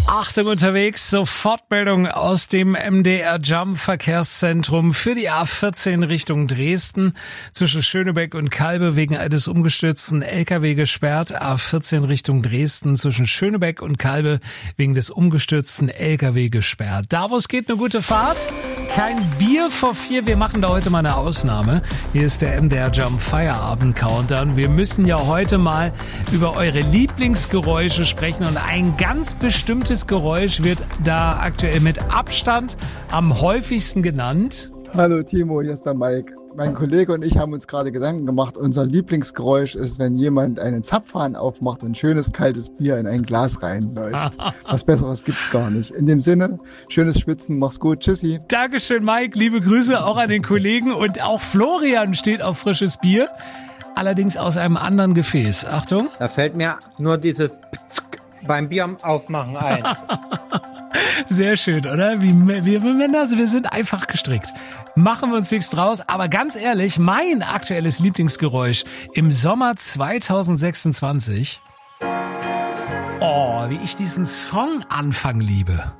Achtung unterwegs, Sofortmeldung aus dem MDR Jump Verkehrszentrum für die A14 Richtung Dresden. Zwischen Schönebeck und Kalbe wegen eines umgestürzten LKW gesperrt. A14 Richtung Dresden zwischen Schönebeck und Kalbe wegen des umgestürzten LKW gesperrt. Da, wo es geht, eine gute Fahrt. Kein Bier vor 4. Wir machen da heute mal eine Ausnahme. Hier ist der MDR Jump Feierabend Countdown. Wir müssen ja heute mal über eure Lieblingsgeräusche sprechen und ein ganz bestimmtes Geräusch wird da aktuell mit Abstand am häufigsten genannt. Hallo Timo, hier ist der Mike. Mein Kollege und ich haben uns gerade Gedanken gemacht. Unser Lieblingsgeräusch ist, wenn jemand einen Zapfhahn aufmacht und schönes kaltes Bier in ein Glas reinläuft. Was Besseres gibt's gar nicht. In dem Sinne, schönes Schwitzen, mach's gut, tschüssi. Dankeschön Mike, liebe Grüße auch an den Kollegen und auch Florian steht auf frisches Bier. Allerdings aus einem anderen Gefäß. Achtung. Da fällt mir nur dieses beim Bier aufmachen ein. Sehr schön, oder? Wir Männer, wir sind einfach gestrickt. Machen wir uns nichts draus. Aber ganz ehrlich, mein aktuelles Lieblingsgeräusch im Sommer 2026. Oh, wie ich diesen Songanfang liebe.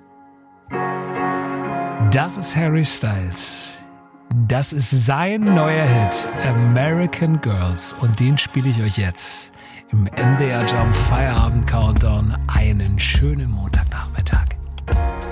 Das ist Harry Styles. Das ist sein neuer Hit, American Girls. Und den spiele ich euch jetzt im MDR Jump Feierabend Countdown. Einen schönen Montagnachmittag.